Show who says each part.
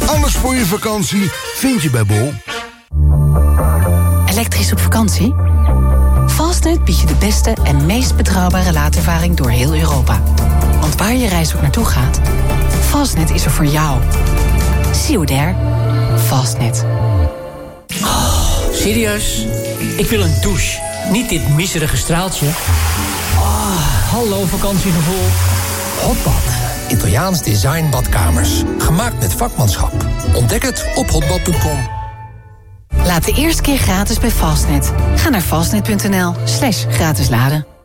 Speaker 1: Alles voor je vakantie vind je bij Bol.
Speaker 2: Elektrisch op vakantie? Fastnet biedt je de beste en meest betrouwbare laadervaring door heel Europa. Want waar je reis ook naartoe gaat, Fastnet is er voor jou. See you there. Fastnet.
Speaker 3: Oh, serieus? Ik wil een douche. Niet dit miserige straaltje. Hallo vakantiegevoel.
Speaker 4: Hotbad. Italiaans design badkamers. Gemaakt met vakmanschap. Ontdek het op hotbad.com.
Speaker 2: Laat de eerste keer gratis bij Fastnet. Ga naar fastnet.nl/gratis laden.